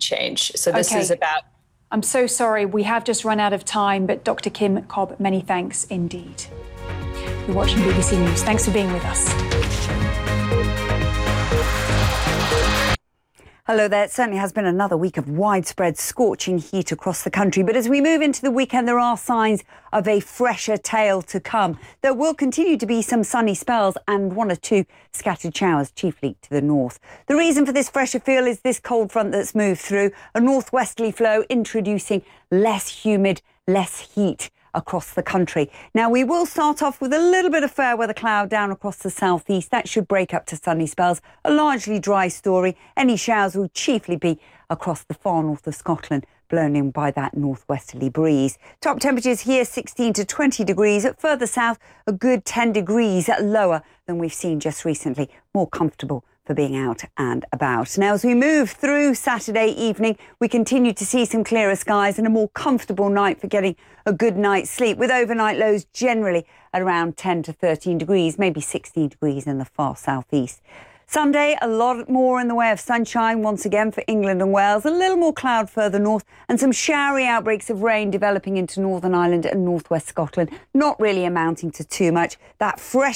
change. So this is about... I'm so sorry, we have just run out of time, but Dr. Kim Cobb, many thanks indeed. You're watching BBC News. Thanks for being with us. Hello there. It certainly has been another week of widespread scorching heat across the country. But as we move into the weekend, there are signs of a fresher tale to come. There will continue to be some sunny spells and one or two scattered showers, chiefly to the north. The reason for this fresher feel is this cold front that's moved through, a northwesterly flow introducing less humid, less heat across the country. Now, we will start off with a little bit of fair weather cloud down across the southeast. That should break up to sunny spells. A largely dry story. Any showers will chiefly be across the far north of Scotland, blown in by that northwesterly breeze. Top temperatures here 16 to 20 degrees. At further south, a good 10 degrees lower than we've seen just recently. More comfortable for being out and about. Now, as we move through Saturday evening, we continue to see some clearer skies and a more comfortable night for getting a good night's sleep, with overnight lows generally at around 10 to 13 degrees, maybe 16 degrees in the far southeast. Sunday, a lot more in the way of sunshine once again for England and Wales, a little more cloud further north and some showery outbreaks of rain developing into Northern Ireland and northwest Scotland, not really amounting to too much. That fresh